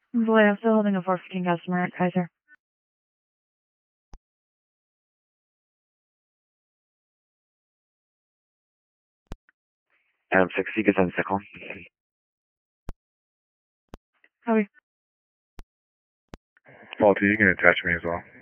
Boy, I'm still holding a 415 customer at Kaiser. Adam 60, gets on second. How are you? Faulty, you can attach me as well.